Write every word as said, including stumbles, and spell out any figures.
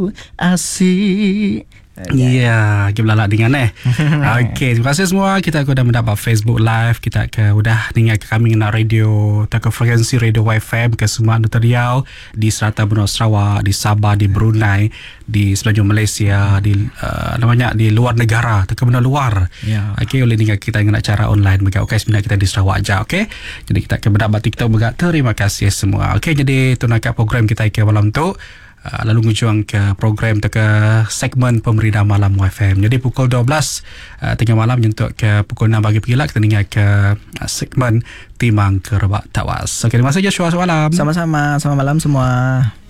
Asyik. Ya, kita belalak dengan eh. Okey, terima kasih semua. Kita sudah mendapat Facebook Live. Kita ke udah dengar ke kami nak radio, tak ke frekuensi radio Y F M ke semua Nusa Riau, di Serata Benua Sarawak, di Sabah, di Brunei, di semenanjung Malaysia, di uh, namanya di luar negara, tak ke benda luar. Ya. Okey, boleh dengar kita dengan cara online bagi okey sebenarnya kita di Sarawak aja, okey. Jadi kita akan mendapat TikTok juga. Terima kasih semua. Okey, jadi tu nak program kita ke malam tu. Uh, lalu mengujuang ke program ke segmen Pemerintah Malam Y F M. Jadi pukul dua belas uh, tengah malam untuk ke pukul enam pagi pergilah kita dengar ke uh, segmen Timang Kerebak Tawas. Okey, terima kasih Joshua. Selamat malam. Sama-sama. Selamat malam semua.